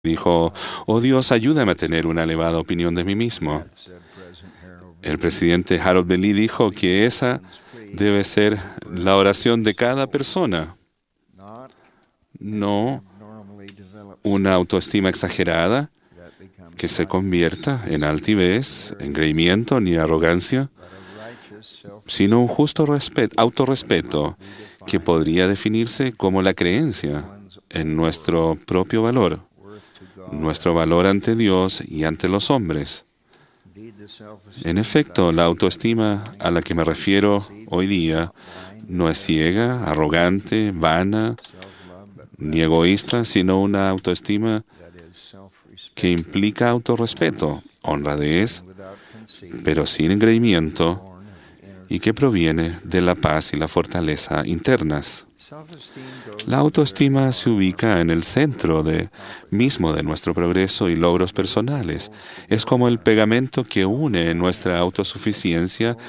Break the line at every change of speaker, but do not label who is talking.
Dijo, oh Dios, ayúdame a tener una elevada opinión de mí mismo. El presidente Harold B. Lee dijo que esa debe ser la oración de cada persona, no una autoestima exagerada que se convierta en altivez, engreimiento ni arrogancia, sino un justo autorrespeto que podría definirse como la creencia en nuestro propio valor, nuestro valor ante Dios y ante los hombres. En efecto, la autoestima a la que me refiero hoy día no es ciega, arrogante, vana, ni egoísta, sino una autoestima que implica autorrespeto, honradez, pero sin engreimiento, y que proviene de la paz y la fortaleza internas. La autoestima se ubica en el centro mismo de nuestro progreso y logros personales. Es como el pegamento que une nuestra autosuficiencia